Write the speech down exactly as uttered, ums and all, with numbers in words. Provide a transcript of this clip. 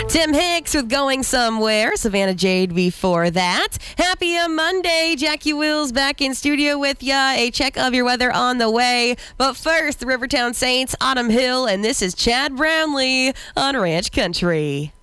Tim Hicks with Going Somewhere. Savannah Jade before that. Happy uh, Monday. Jackie Wills back in studio with ya. A check of your weather on the way. But first, the Rivertown Saints, Autumn Hill, and this is Chad Brownlee on Ranch Country.